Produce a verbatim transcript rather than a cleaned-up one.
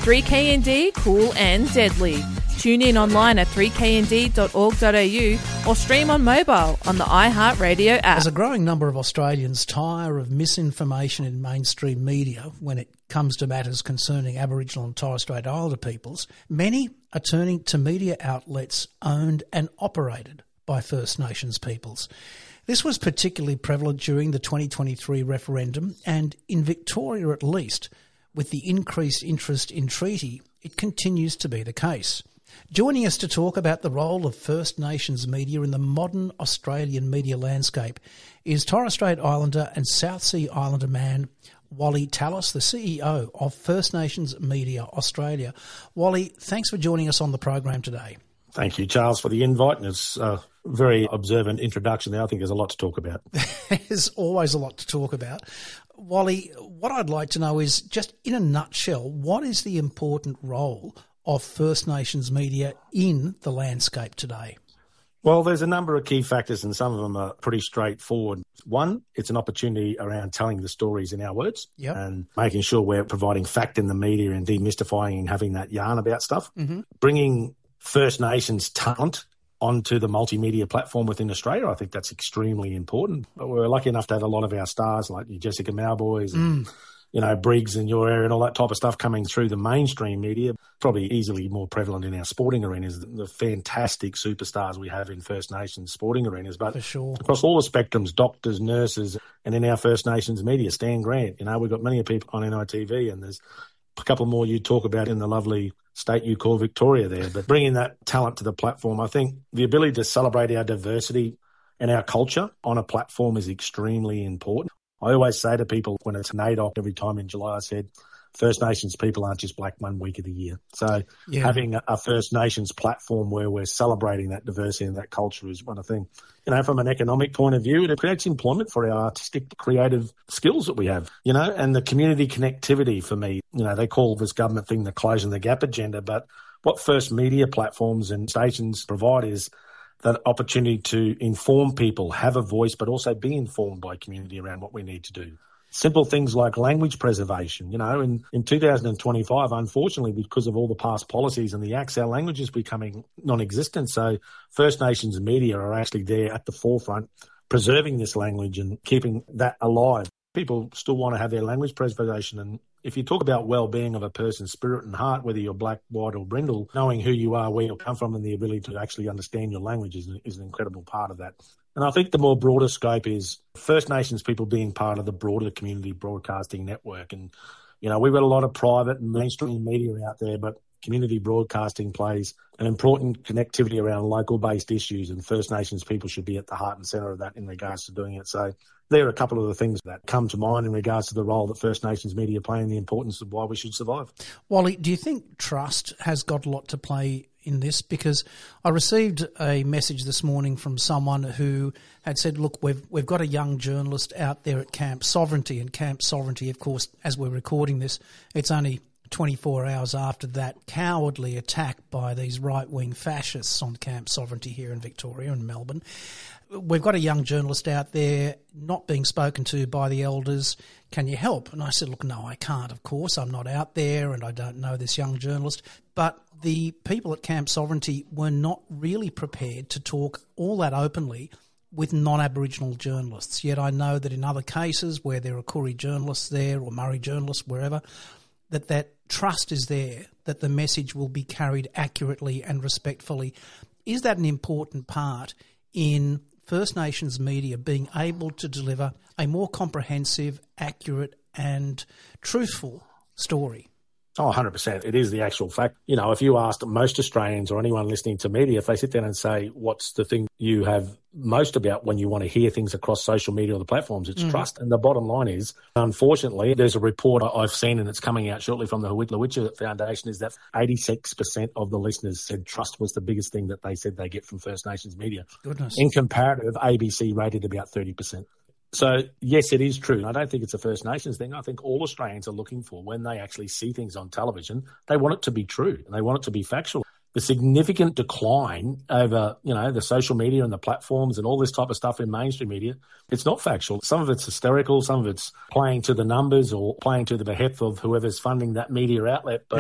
three K N D, cool and deadly. Tune in online at three k n d dot org dot a u or stream on mobile on the iHeartRadio app. As a growing number of Australians tire of misinformation in mainstream media when it comes to matters concerning Aboriginal and Torres Strait Islander peoples, many are turning to media outlets owned and operated by First Nations peoples. This was particularly prevalent during the twenty twenty-three referendum, and in Victoria at least, with the increased interest in treaty, it continues to be the case. Joining us to talk about the role of First Nations media in the modern Australian media landscape is Torres Strait Islander and South Sea Islander man Wally Tallis, the C E O of First Nations Media Australia. Wally, thanks for joining us on the program today. Thank you, Charles, for the invite, and it's a very observant introduction there. I think there's a lot to talk about. There's always a lot to talk about. Wally, what I'd like to know is, just in a nutshell, what is the important role of First Nations media in the landscape today? Well, there's a number of key factors, and some of them are pretty straightforward. One, it's an opportunity around telling the stories in our words yep. and making sure we're providing fact in the media and demystifying and having that yarn about stuff. Mm-hmm. Bringing First Nations talent onto the multimedia platform within Australia, I think that's extremely important. We're lucky enough to have a lot of our stars like your Jessica Mauboys and mm. you know, Briggs in your area and all that type of stuff coming through the mainstream media. Probably easily more prevalent in our sporting arenas, the fantastic superstars we have in First Nations sporting arenas. But For sure. across all the spectrums, doctors, nurses, and in our First Nations media, Stan Grant, you know, we've got many people on N I T V, and there's a couple more you talk about in the lovely state you call Victoria there. But bringing that talent to the platform, I think the ability to celebrate our diversity and our culture on a platform is extremely important. I always say to people when it's NAIDOC every time in July, I said, First Nations people aren't just black one week of the year. So yeah. having a, a First Nations platform where we're celebrating that diversity and that culture is one thing. You know, from an economic point of view, it creates employment for our artistic, creative skills that we have, you know, and the community connectivity for me. You know, they call this government thing the Closing the Gap agenda, but what First media platforms and stations provide is that opportunity to inform people, have a voice, but also be informed by community around what we need to do. Simple things like language preservation. You know, in, in two thousand twenty-five, unfortunately, because of all the past policies and the acts, our language is becoming non-existent. So First Nations media are actually there at the forefront, preserving this language and keeping that alive. People still want to have their language preservation, and if you talk about well-being of a person's spirit and heart, whether you're black, white or brindle, knowing who you are, where you come from, and the ability to actually understand your language is, is an incredible part of that. And I think the more broader scope is First Nations people being part of the broader community broadcasting network. And, you know, we've got a lot of private and mainstream media out there, but community broadcasting plays an important connectivity around local-based issues, and First Nations people should be at the heart and centre of that in regards to doing it. So there are a couple of the things that come to mind in regards to the role that First Nations media play and the importance of why we should survive. Wally, do you think trust has got a lot to play in this? Because I received a message this morning from someone who had said, look, we've we've got a young journalist out there at Camp Sovereignty, and Camp Sovereignty, of course, as we're recording this, it's only twenty-four hours after that cowardly attack by these right-wing fascists on Camp Sovereignty here in Victoria and Melbourne. We've got a young journalist out there not being spoken to by the elders. Can you help? And I said, look, no, I can't, of course. I'm not out there and I don't know this young journalist. But the people at Camp Sovereignty were not really prepared to talk all that openly with non-Aboriginal journalists. Yet I know that in other cases where there are Koori journalists there or Murray journalists, wherever, that that trust is there, that the message will be carried accurately and respectfully. Is that an important part in First Nations media being able to deliver a more comprehensive, accurate and truthful story? Oh, one hundred percent. It is the actual fact. You know, if you asked most Australians or anyone listening to media, if they sit down and say, what's the thing you have most about when you want to hear things across social media or the platforms, it's mm. trust. And the bottom line is, unfortunately, there's a report I've seen and it's coming out shortly from the Lowitja Foundation, is that eighty-six percent of the listeners said trust was the biggest thing that they said they get from First Nations media. Goodness. In comparative, A B C rated about thirty percent. So, yes, it is true. I don't think it's a First Nations thing. I think all Australians are looking for, when they actually see things on television, they want it to be true and they want it to be factual. The significant decline over, you know, the social media and the platforms and all this type of stuff in mainstream media, it's not factual. Some of it's hysterical, some of it's playing to the numbers or playing to the behest of whoever's funding that media outlet. But